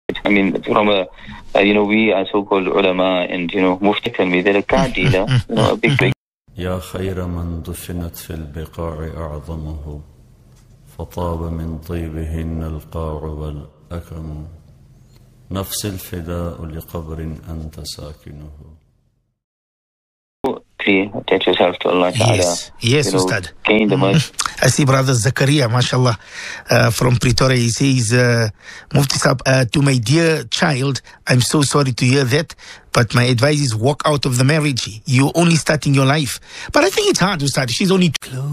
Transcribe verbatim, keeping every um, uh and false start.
I mean, from a, uh, you know, we are so-called ulama and, you know, mufti can be there, a car dealer, you know, a big, big. يا خير من دفنت في البقاع أعظمه فطاب من طيبهن القاع والأكم نفس الفداء لقبر أنت ساكنه. Attach yourself to Allah Ta'ala. Yes, yes, you know, Ustad. Gain the mercy. I see Brother Zakaria, mashallah, uh, from Pretoria. He says, uh, Mufti Sahab, uh, to my dear child, I'm so sorry to hear that, but my advice is walk out of the marriage. You're only starting your life. But I think it's hard, Ustad. She's only...